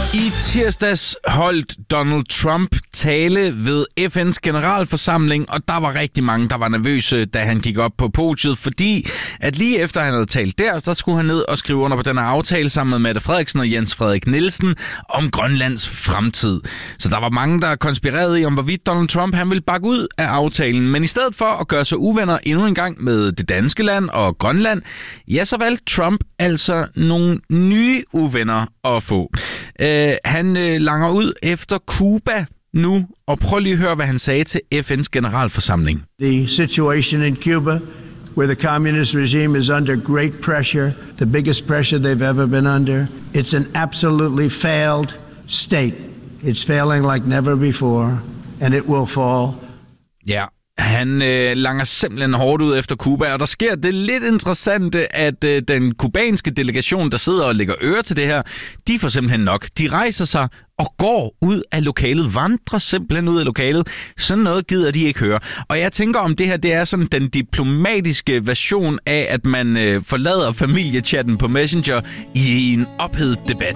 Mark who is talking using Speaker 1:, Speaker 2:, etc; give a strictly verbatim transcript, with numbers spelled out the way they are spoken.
Speaker 1: I tirsdags holdt Donald Trump tale ved F N's generalforsamling, og der var rigtig mange, der var nervøse, da han gik op på podiet, fordi at lige efter han havde talt der, så skulle han ned og skrive under på den her aftale sammen med Mette Frederiksen og Jens Frederik Nielsen om Grønlands fremtid. Så der var mange, der konspirerede i, om hvorvidt Donald Trump han ville bakke ud af aftalen, men i stedet for at gøre sig uvenner endnu en gang med det danske land og Grønland, ja, så valgte Trump altså nogle nye uvenner at få. Uh, han uh, langer ud efter Cuba nu, og prøv lige at høre, hvad han sagde til F N's generalforsamling.
Speaker 2: The situation in Cuba, where the communist regime is under great pressure, the biggest pressure they've ever been under. It's an absolutely failed state. It's failing like never before, and it will fall.
Speaker 1: Ja, han øh, langer simpelthen hårdt ud efter Cuba, og der sker det lidt interessante, at øh, den kubanske delegation, der sidder og lægger øre til det her, de får simpelthen nok. De rejser sig og går ud af lokalet, vandrer simpelthen ud af lokalet. Sådan noget gider de ikke høre. Og jeg tænker, om det her det er sådan den diplomatiske version af, at man øh, forlader familiechatten på Messenger i en ophedet debat.